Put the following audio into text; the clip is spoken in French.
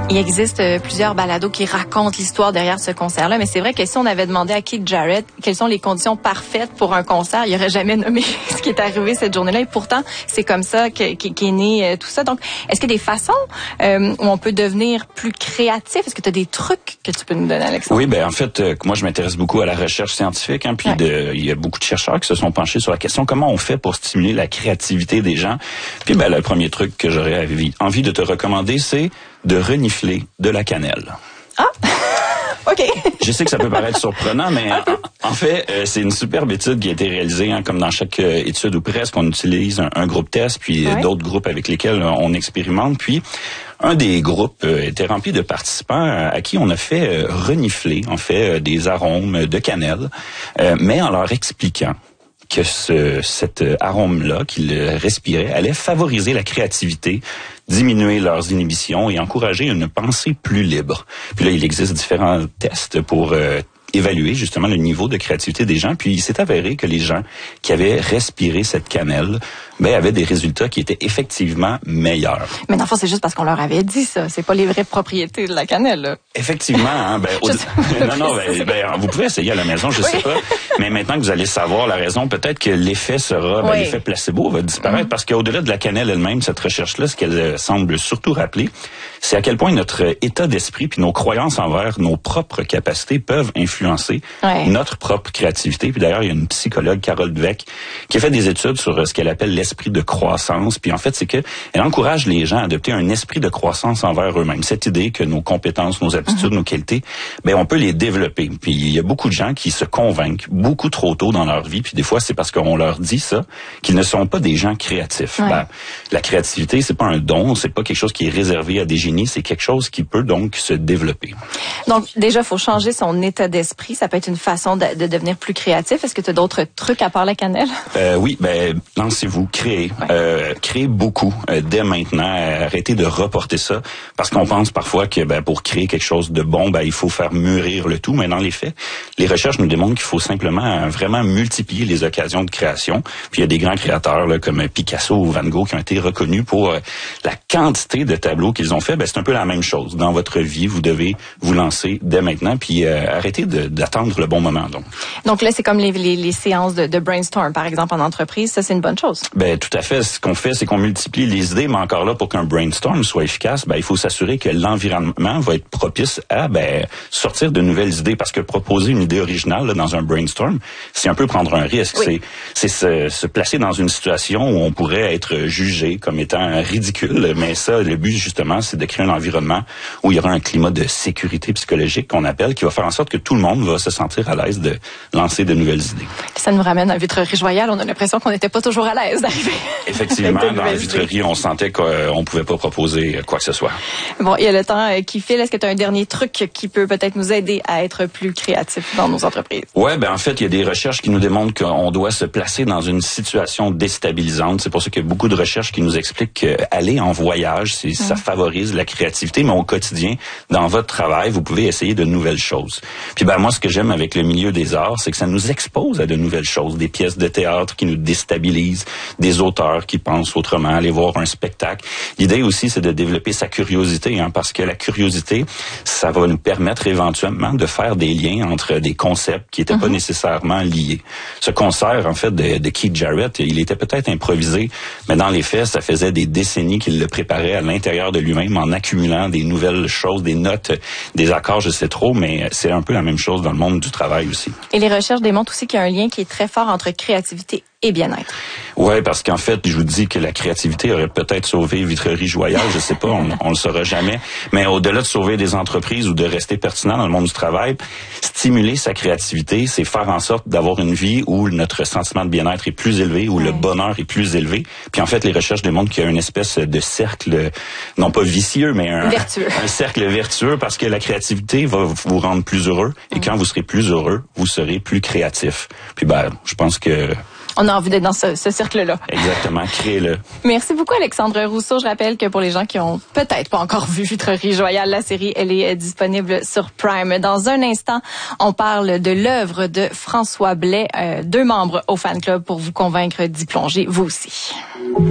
Il existe plusieurs balados qui racontent l'histoire derrière ce concert-là, mais c'est vrai que si on avait demandé à Keith Jarrett quelles sont les conditions parfaites pour un concert, il aurait jamais nommé ce qui est arrivé cette journée-là. Et pourtant, c'est comme ça qu'est né tout ça. Donc, est-ce qu'il y a des façons où on peut devenir plus créatif? Est-ce que tu as des trucs que tu peux nous donner, Alexandre? Oui, en fait, moi, je m'intéresse beaucoup à la recherche scientifique, puis il y a beaucoup de chercheurs qui se sont penchés sur la question comment on fait pour stimuler la créativité des gens. Puis, le premier truc que j'aurais envie de te recommander, c'est de renifler de la cannelle. Ah! OK. Je sais que ça peut paraître surprenant, mais en fait, c'est une superbe étude qui a été réalisée, comme dans chaque étude ou presque, on utilise un groupe test, puis d'autres groupes avec lesquels on expérimente. Puis, un des groupes était rempli de participants à qui on a fait renifler, des arômes de cannelle, mais en leur expliquant que cet arôme-là qu'ils respiraient allait favoriser la créativité, diminuer leurs inhibitions et encourager une pensée plus libre. Puis là, il existe différents tests pour évaluer justement le niveau de créativité des gens. Puis il s'est avéré que les gens qui avaient respiré cette cannelle avaient des résultats qui étaient effectivement meilleurs. Mais dans le fond, c'est juste parce qu'on leur avait dit ça. C'est pas les vraies propriétés de la cannelle, là. Effectivement, vous pouvez essayer à la maison, je sais pas. Mais maintenant que vous allez savoir la raison, peut-être que l'effet sera, l'effet placebo va disparaître parce qu'au-delà de la cannelle elle-même, cette recherche-là, ce qu'elle semble surtout rappeler, c'est à quel point notre état d'esprit puis nos croyances envers nos propres capacités peuvent influencer notre propre créativité. Puis d'ailleurs, il y a une psychologue, Carol Dweck, qui a fait des études sur ce qu'elle appelle l'esprit de croissance. Puis en fait, c'est que elle encourage les gens à adopter un esprit de croissance envers eux-mêmes. Cette idée que nos compétences, nos aptitudes, nos qualités, on peut les développer. Puis il y a beaucoup de gens qui se convainquent beaucoup trop tôt dans leur vie. Puis des fois, c'est parce qu'on leur dit ça qu'ils ne sont pas des gens créatifs. La créativité, c'est pas un don, c'est pas quelque chose qui est réservé à des génies, c'est quelque chose qui peut donc se développer. Donc déjà, il faut changer son état d'esprit. Ça peut être une façon de devenir plus créatif. Est-ce que tu as d'autres trucs à part la cannelle? Oui, lancez-vous, créez. Créez beaucoup dès maintenant. Arrêtez de reporter ça parce qu'on pense parfois que pour créer quelque chose de bon, il faut faire mûrir le tout. Mais dans les faits, les recherches nous démontrent qu'il faut simplement vraiment multiplier les occasions de création. Puis il y a des grands créateurs comme Picasso ou Van Gogh qui ont été reconnus pour la quantité de tableaux qu'ils ont fait. C'est un peu la même chose. Dans votre vie, vous devez vous lancer dès maintenant puis arrêtez d'attendre le bon moment. Donc là, c'est comme les séances de brainstorm, par exemple, en entreprise. Ça, c'est une bonne chose. Tout à fait. Ce qu'on fait, c'est qu'on multiplie les idées, mais encore là, pour qu'un brainstorm soit efficace, il faut s'assurer que l'environnement va être propice à sortir de nouvelles idées. Parce que proposer une idée originale dans un brainstorm, c'est un peu prendre un risque. Oui. C'est se placer dans une situation où on pourrait être jugé comme étant ridicule. Mais ça, le but, justement, c'est de créer un environnement où il y aura un climat de sécurité psychologique qu'on appelle, qui va faire en sorte que tout le monde va se sentir à l'aise de lancer de nouvelles idées. Ça nous ramène à Vitrerie-Joyal. On a l'impression qu'on n'était pas toujours à l'aise d'arriver. Effectivement, dans la Vitrerie, on sentait qu'on pouvait pas proposer quoi que ce soit. Bon, il y a le temps qui file. Est-ce que tu as un dernier truc qui peut peut-être nous aider à être plus créatifs dans nos entreprises? Ouais, en fait, il y a des recherches qui nous démontrent qu'on doit se placer dans une situation déstabilisante. C'est pour ça qu'il y a beaucoup de recherches qui nous expliquent qu'aller en voyage, ça favorise la créativité, mais au quotidien, dans votre travail, vous pouvez essayer de nouvelles choses. Puis moi, ce que j'aime avec le milieu des arts, c'est que ça nous expose à de nouvelles choses, des pièces de théâtre qui nous déstabilisent, des auteurs qui pensent autrement, aller voir un spectacle. L'idée aussi, c'est de développer sa curiosité, parce que la curiosité, ça va nous permettre éventuellement de faire des liens entre des concepts qui n'étaient pas nécessairement liés. Ce concert, en fait, de Keith Jarrett, il était peut-être improvisé, mais dans les faits, ça faisait des décennies qu'il le préparait à l'intérieur de lui-même en accumulant des nouvelles choses, des notes, des accords, je sais trop, mais c'est un peu la même chose dans le monde du travail aussi. Et les recherches démontrent aussi qu'il y a un lien qui est très fort entre créativité et bien-être. Ouais, parce qu'en fait, je vous dis que la créativité aurait peut-être sauvé Vitrerie-Joyal, je sais pas, on le saura jamais. Mais au-delà de sauver des entreprises ou de rester pertinent dans le monde du travail, stimuler sa créativité, c'est faire en sorte d'avoir une vie où notre sentiment de bien-être est plus élevé, où le bonheur est plus élevé. Puis en fait, les recherches démontrent qu'il y a une espèce de cercle, non pas vicieux, mais un cercle vertueux, parce que la créativité va vous rendre plus heureux. Et quand vous serez plus heureux, vous serez plus créatif. Puis je pense que on a envie d'être dans ce cercle-là. Exactement, créez-le. Merci beaucoup, Alexandre Rousseau. Je rappelle que pour les gens qui ont peut-être pas encore vu Vitrerie-Joyal, la série, elle est disponible sur Prime. Dans un instant, on parle de l'œuvre de François Blais, 2 membres au fan club pour vous convaincre d'y plonger, vous aussi.